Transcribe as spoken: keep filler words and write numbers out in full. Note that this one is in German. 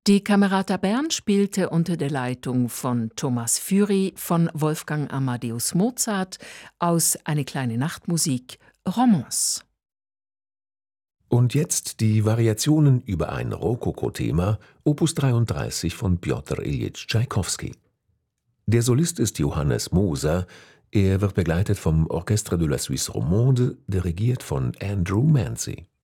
Die Camerata Bern spielte unter der Leitung von Thomas Fury von Wolfgang Amadeus Mozart aus Eine kleine Nachtmusik Romance. Und jetzt die Variationen über ein Rokoko-Thema, Opus dreiunddreißig von Pjotr Iljitsch Tschaikowski. Der Solist ist Johannes Moser, er wird begleitet vom Orchestre de la Suisse Romande, dirigiert von Andrew Mancy.